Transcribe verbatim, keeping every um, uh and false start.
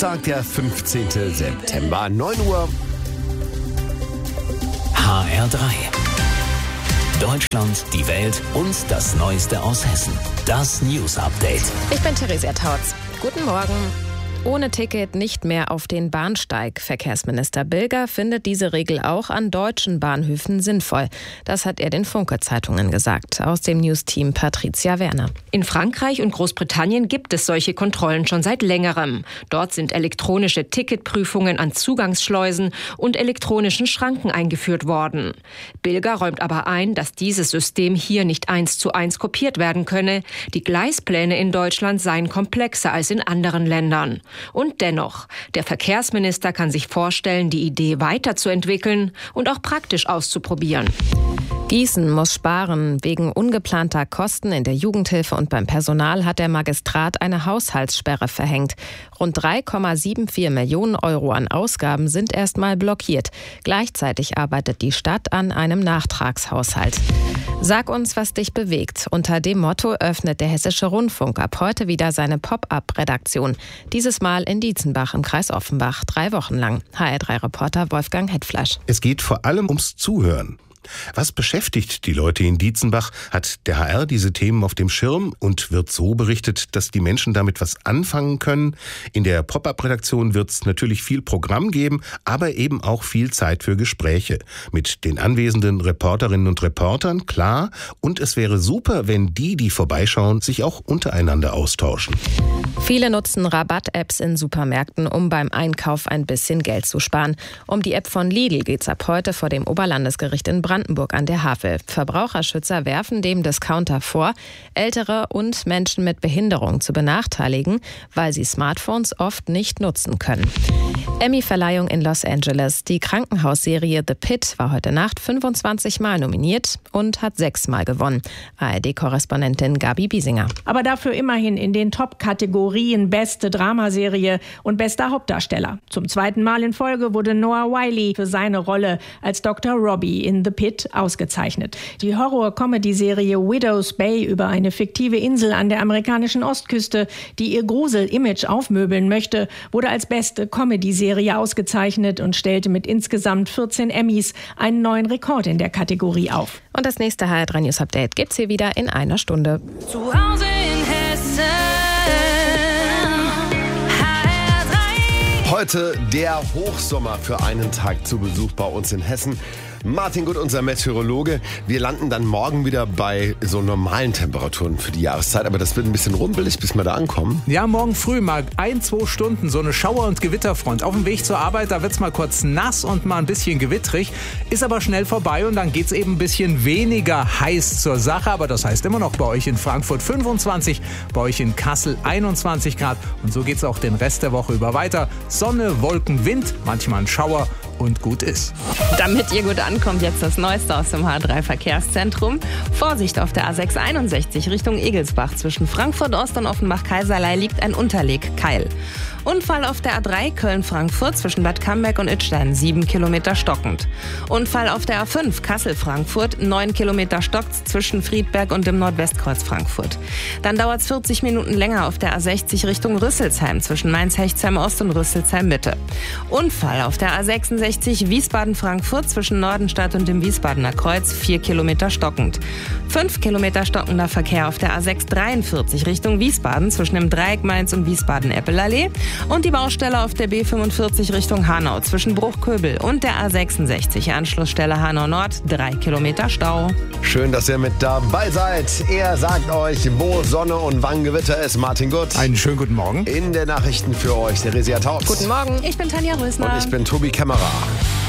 Donnerstag, der fünfzehnten September, neun Uhr. H R drei. Deutschland, die Welt und das Neueste aus Hessen. Das News Update. Ich bin Theresia Tautz. Guten Morgen. Ohne Ticket nicht mehr auf den Bahnsteig. Verkehrsminister Bilger findet diese Regel auch an deutschen Bahnhöfen sinnvoll. Das hat er den Funke-Zeitungen gesagt. Aus dem News-Team Patricia Werner. In Frankreich und Großbritannien gibt es solche Kontrollen schon seit längerem. Dort sind elektronische Ticketprüfungen an Zugangsschleusen und elektronischen Schranken eingeführt worden. Bilger räumt aber ein, dass dieses System hier nicht eins zu eins kopiert werden könne. Die Gleispläne in Deutschland seien komplexer als in anderen Ländern. Und dennoch, der Verkehrsminister kann sich vorstellen, die Idee weiterzuentwickeln und auch praktisch auszuprobieren. Gießen muss sparen. Wegen ungeplanter Kosten in der Jugendhilfe und beim Personal hat der Magistrat eine Haushaltssperre verhängt. Rund drei Komma vierundsiebzig Millionen Euro an Ausgaben sind erstmal blockiert. Gleichzeitig arbeitet die Stadt an einem Nachtragshaushalt. Sag uns, was dich bewegt. Unter dem Motto öffnet der Hessische Rundfunk ab heute wieder seine Pop-up-Redaktion. Dieses Mal in Dietzenbach im Kreis Offenbach. Drei Wochen lang. H R drei Reporter Wolfgang Hetflasch. Es geht vor allem ums Zuhören. Was beschäftigt die Leute in Dietzenbach? Hat der H R diese Themen auf dem Schirm und wird so berichtet, dass die Menschen damit was anfangen können? In der Pop-up-Redaktion wird es natürlich viel Programm geben, aber eben auch viel Zeit für Gespräche. Mit den anwesenden Reporterinnen und Reportern, klar. Und es wäre super, wenn die, die vorbeischauen, sich auch untereinander austauschen. Viele nutzen Rabatt-Apps in Supermärkten, um beim Einkauf ein bisschen Geld zu sparen. Um die App von Lidl geht's ab heute vor dem Oberlandesgericht in Brandenburg an der Havel. Verbraucherschützer werfen dem Discounter vor, Ältere und Menschen mit Behinderung zu benachteiligen, weil sie Smartphones oft nicht nutzen können. Emmy-Verleihung in Los Angeles. Die Krankenhausserie The Pitt war heute Nacht fünfundzwanzig Mal nominiert und hat sechs Mal gewonnen. A R D-Korrespondentin Gabi Biesinger. Aber dafür immerhin in den Top-Kategorien Beste Dramaserie und Bester Hauptdarsteller. Zum zweiten Mal in Folge wurde Noah Wyle für seine Rolle als Doktor Robbie in The Pitt ausgezeichnet. Die Horror-Comedy-Serie Widow's Bay über eine fiktive Insel an der amerikanischen Ostküste, die ihr Grusel-Image aufmöbeln möchte, wurde als beste Comedy-Serie ausgezeichnet und stellte mit insgesamt vierzehn Emmys einen neuen Rekord in der Kategorie auf. Und das nächste H R drei News Update gibt's hier wieder in einer Stunde. Zu Hause in Hessen. H R drei. Heute der Hochsommer für einen Tag zu Besuch bei uns in Hessen. Martin Gut, unser Meteorologe. Wir landen dann morgen wieder bei so normalen Temperaturen für die Jahreszeit. Aber das wird ein bisschen rumpelig, bis wir da ankommen. Ja, morgen früh mal ein, zwei Stunden so eine Schauer- und Gewitterfront. Auf dem Weg zur Arbeit, da wird's mal kurz nass und mal ein bisschen gewittrig. Ist aber schnell vorbei und dann geht's eben ein bisschen weniger heiß zur Sache. Aber das heißt immer noch bei euch in Frankfurt fünfundzwanzig, bei euch in Kassel einundzwanzig Grad. Und so geht's auch den Rest der Woche über weiter. Sonne, Wolken, Wind, manchmal ein Schauer und gut ist. Damit ihr gut ankommt, jetzt das Neueste aus dem H R drei Verkehrszentrum. Vorsicht auf der A sechs einundsechzig Richtung Egelsbach. Zwischen Frankfurt Ost und Offenbach-Kaiserlei liegt ein Unterlegkeil. Unfall auf der A drei Köln-Frankfurt zwischen Bad Camberg und Idstein, sieben Kilometer stockend. Unfall auf der A fünf Kassel-Frankfurt, neun Kilometer stockt zwischen Friedberg und dem Nordwestkreuz Frankfurt. Dann dauert es vierzig Minuten länger auf der A sechzig Richtung Rüsselsheim zwischen Mainz-Hechtsheim Ost und Rüsselsheim Mitte. Unfall auf der A sechsundsechzig Wiesbaden-Frankfurt zwischen Nordenstadt und dem Wiesbadener Kreuz, vier Kilometer stockend. fünf Kilometer stockender Verkehr auf der A sechs dreiundvierzig Richtung Wiesbaden zwischen dem Dreieck Mainz und Wiesbaden-Eppelallee. Und die Baustelle auf der B fünfundvierzig Richtung Hanau zwischen Bruchköbel und der A sechsundsechzig, Anschlussstelle Hanau Nord, drei Kilometer Stau. Schön, dass ihr mit dabei seid. Er sagt euch, wo Sonne und wann Gewitter ist. Martin Gut. Einen schönen guten Morgen. In der Nachrichten für euch, Theresia Tautz. Guten Morgen. Ich bin Tanja Rösner. Und ich bin Tobi Kämmerer.